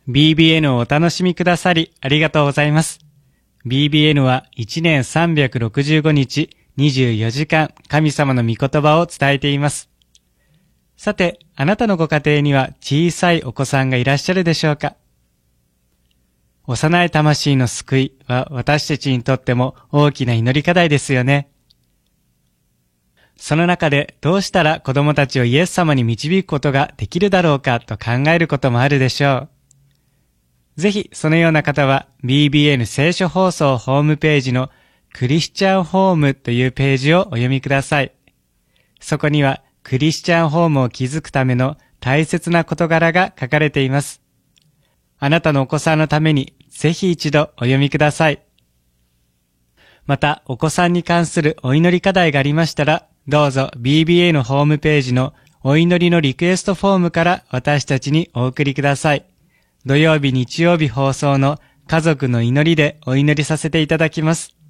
BBN をお楽しみくださりありがとうございます。BBN は1年365日24時間神様の御言葉を伝えています。さて、あなたのご家庭には小さいお子さんがいらっしゃるでしょうか？幼い魂の救いは私たちにとっても大きな祈り課題ですよね。その中でどうしたら子供たちをイエス様に導くことができるだろうかと考えることもあるでしょう。ぜひそのような方は BBN 聖書放送ホームページのクリスチャンホームというページをお読みください。そこにはクリスチャンホームを築くための大切な事柄が書かれています。あなたのお子さんのためにぜひ一度お読みください。また、お子さんに関するお祈り課題がありましたら、どうぞ BBA のホームページのお祈りのリクエストフォームから私たちにお送りください。土曜日、日曜日放送の家族の祈りでお祈りさせていただきます。